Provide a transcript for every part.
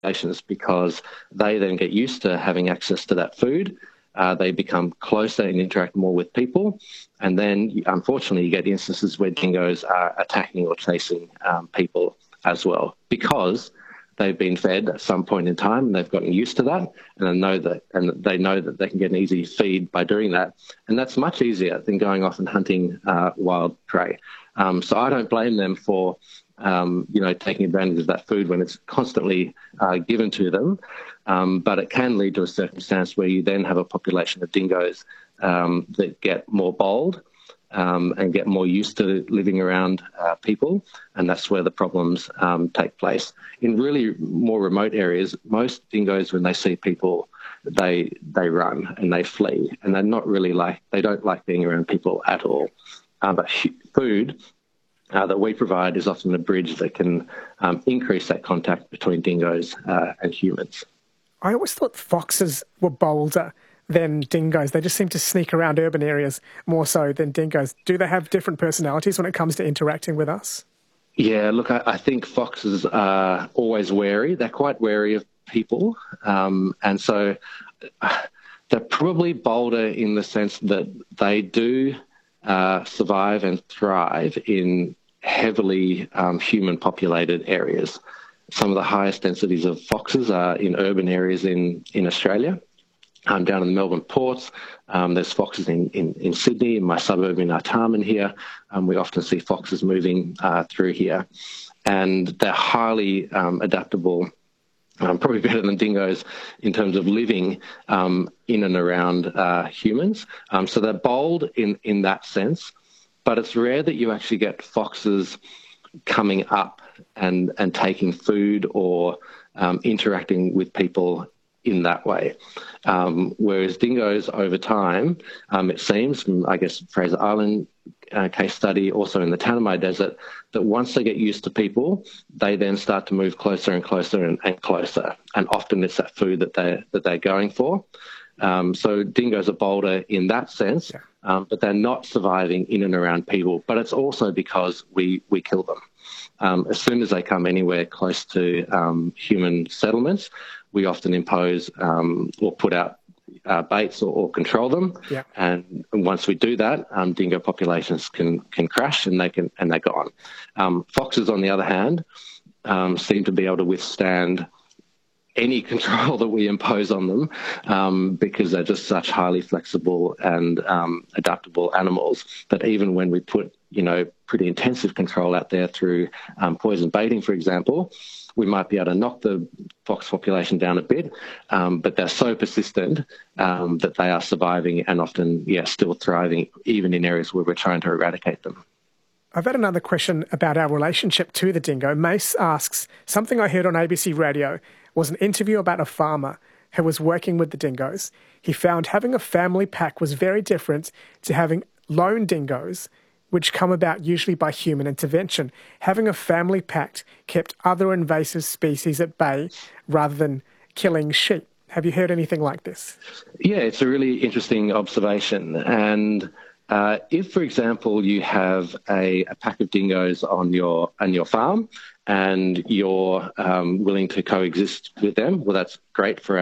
populations because they then get used to having access to that food. They become closer and interact more with people. And then, unfortunately, you get instances where dingoes are attacking or chasing people as well because they've been fed at some point in time and they've gotten used to that, and they know that they can get an easy feed by doing that. And that's much easier than going off and hunting wild prey. So I don't blame them for taking advantage of that food when it's constantly given to them. But it can lead to a circumstance where you then have a population of dingoes that get more bold and get more used to living around people, and that's where the problems take place. In really more remote areas, most dingoes, when they see people, they run and they flee, and they don't like being around people at all. But food that we provide is often a bridge that can increase that contact between dingoes and humans. I always thought foxes were bolder than dingoes. They just seem to sneak around urban areas more so than dingoes. Do they have different personalities when it comes to interacting with us? Yeah, look, I think foxes are always wary. They're quite wary of people. And so they're probably bolder in the sense that they do survive and thrive in heavily human-populated areas. Some of the highest densities of foxes are in urban areas in Australia. Down in the Melbourne ports, there's foxes in Sydney, in my suburb in Artarmon here. We often see foxes moving through here. And they're highly adaptable, probably better than dingoes in terms of living in and around humans. So they're bold in that sense, but it's rare that you actually get foxes coming up and taking food or interacting with people in that way. Whereas dingoes over time, it seems, from, I guess, Fraser Island case study, also in the Tanami Desert, that once they get used to people, they then start to move closer and closer and closer. And often it's that food that they're going for. So dingoes are bolder in that sense, but they're not surviving in and around people. But it's also because we kill them. As soon as they come anywhere close to human settlements, we often impose or put out baits or control them. Yeah. And once we do that, dingo populations can crash and they're gone. Foxes, on the other hand, seem to be able to withstand any control that we impose on them because they're just such highly flexible and adaptable animals that even when we put pretty intensive control out there through poison baiting, for example, we might be able to knock the fox population down a bit, but they're so persistent that they are surviving and often, still thriving, even in areas where we're trying to eradicate them. I've had another question about our relationship to the dingo. Mace asks, something I heard on ABC Radio was an interview about a farmer who was working with the dingoes. He found having a family pack was very different to having lone dingoes, which come about usually by human intervention. Having a family pack kept other invasive species at bay rather than killing sheep. Have you heard anything like this? Yeah, it's a really interesting observation. And if, for example, you have a pack of dingoes on your farm and you're willing to coexist with them, well, that's great for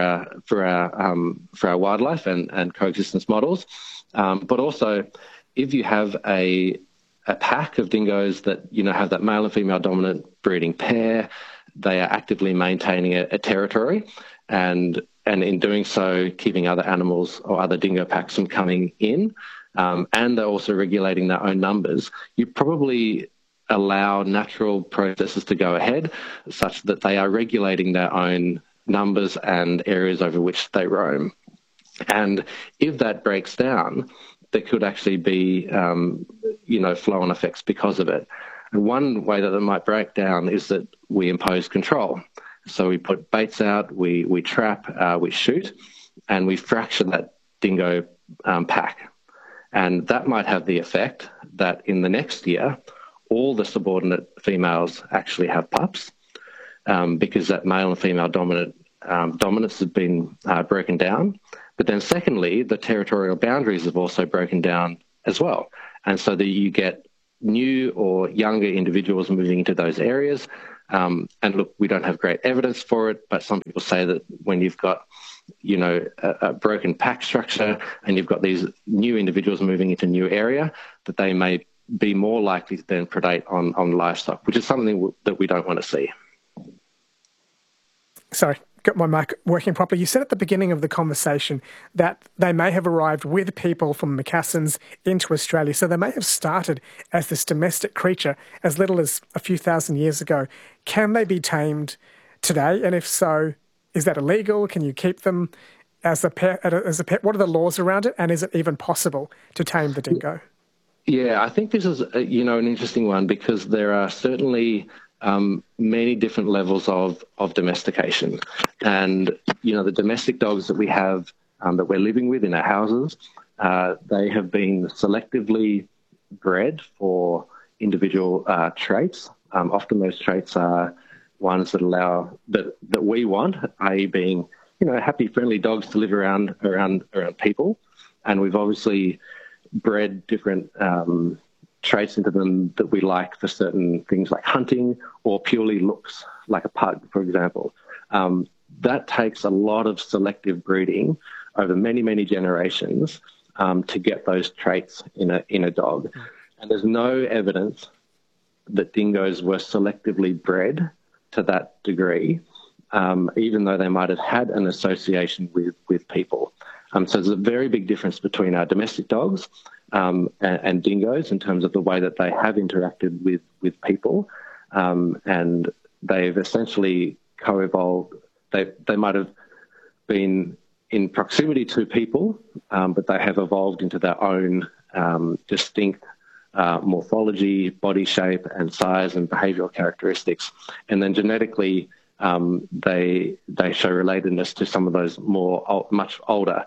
our wildlife and coexistence models. But also, if you have a pack of dingoes that have that male and female dominant breeding pair, they are actively maintaining a territory, and in doing so, keeping other animals or other dingo packs from coming in, and they're also regulating their own numbers. You probably allow natural processes to go ahead, such that they are regulating their own numbers and areas over which they roam. And if that breaks down, there could actually be, flow-on effects because of it. And one way that it might break down is that we impose control. So we put baits out, we trap, we shoot, and we fracture that dingo pack. And that might have the effect that in the next year, all the subordinate females actually have pups because that male and female dominance has been broken down. But then secondly, the territorial boundaries have also broken down as well. And so that you get new or younger individuals moving into those areas, And look, we don't have great evidence for it, but some people say that when you've got, a broken pack structure and you've got these new individuals moving into a new area, that they may be more likely to then predate on livestock, which is something that we don't want to see. Sorry, got my mic working properly. You said at the beginning of the conversation that they may have arrived with people from Macassans into Australia. So they may have started as this domestic creature as little as a few thousand years ago. Can they be tamed today? And if so, is that illegal? Can you keep them as a pet? What are the laws around it? And is it even possible to tame the dingo? Yeah, I think this is, an interesting one, because there are certainly many different levels of domestication. And, the domestic dogs that we have that we're living with in our houses, they have been selectively bred for individual traits. Often those traits are ones that we want, i.e. being, happy, friendly dogs to live around people. And we've obviously bred different traits into them that we like for certain things like hunting, or purely looks, like a pug, for example. That takes a lot of selective breeding over many, many generations to get those traits in a dog. And there's no evidence that dingoes were selectively bred to that degree, even though they might have had an association with people. So there's a very big difference between our domestic dogs and dingoes in terms of the way that they have interacted with people, and they've essentially co-evolved. They might have been in proximity to people, but they have evolved into their own distinct morphology, body shape and size and behavioural characteristics. And then genetically, they show relatedness to some of those much older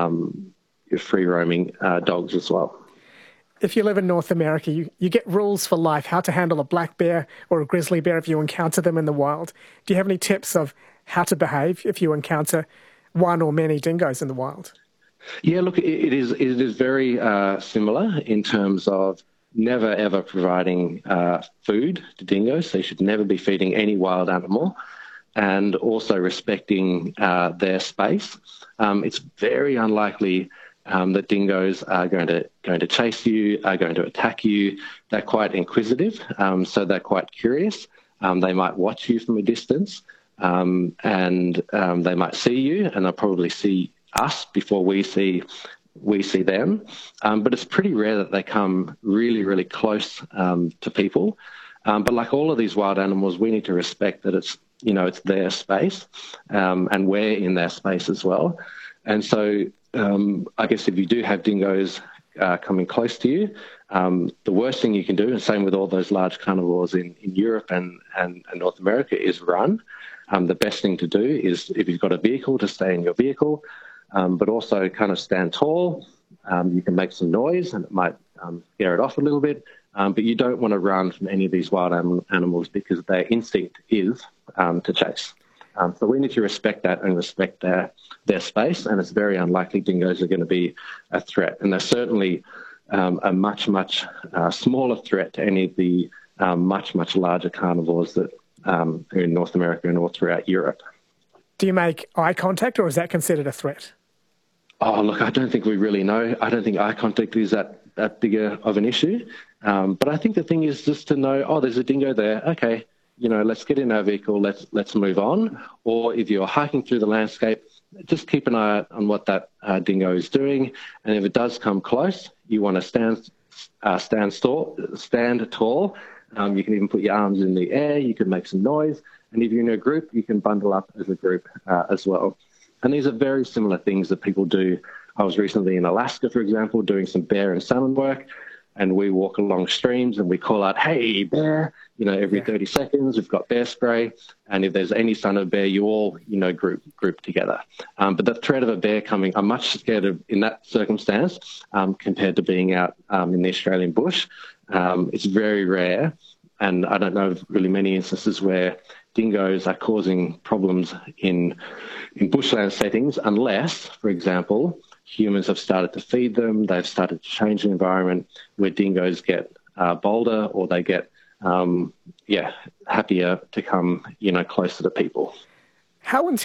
free-roaming dogs as well. If you live in North America, you get rules for life, how to handle a black bear or a grizzly bear if you encounter them in the wild. Do you have any tips of how to behave if you encounter one or many dingoes in the wild? Yeah, look, it is very similar in terms of never, ever providing food to dingoes. So you should never be feeding any wild animal, and also respecting their space. It's very unlikely that dingoes are going to chase you, are going to attack you. They're quite inquisitive, so they're quite curious. They might watch you from a distance, and they might see you, and they'll probably see us before we see them. But it's pretty rare that they come really, really close to people. But like all of these wild animals, we need to respect that it's their space, and we're in their space as well. And so I guess if you do have dingoes coming close to you, the worst thing you can do, and same with all those large carnivores in Europe and North America, is run. The best thing to do is, if you've got a vehicle, to stay in your vehicle, but also kind of stand tall. You can make some noise and it might scare it off a little bit, but you don't want to run from any of these wild animals, because their instinct is to chase. So we need to respect that and respect their space, and it's very unlikely dingoes are going to be a threat. And they're certainly a much, much smaller threat to any of the much, much larger carnivores that are in North America and all throughout Europe. Do you make eye contact, or is that considered a threat? Oh, look, I don't think we really know. I don't think eye contact is that bigger of an issue. But I think the thing is just to know, there's a dingo there. Okay, let's get in our vehicle. Let's move on. Or if you're hiking through the landscape, just keep an eye on what that dingo is doing. And if it does come close, you want to stand tall. You can even put your arms in the air. You can make some noise. And if you're in a group, you can bundle up as a group as well. And these are very similar things that people do. I was recently in Alaska, for example, doing some bear and salmon work, and we walk along streams and we call out, "Hey, bear," every 30 seconds. We've got bear spray. And if there's any sign of bear, you all, group together. But the threat of a bear coming, I'm much scared of in that circumstance compared to being out in the Australian bush. It's very rare. And I don't know of really many instances where dingoes are causing problems in bushland settings, unless, for example, humans have started to feed them, they've started to change the environment where dingoes get bolder, or they get happier to come, closer to people. How intense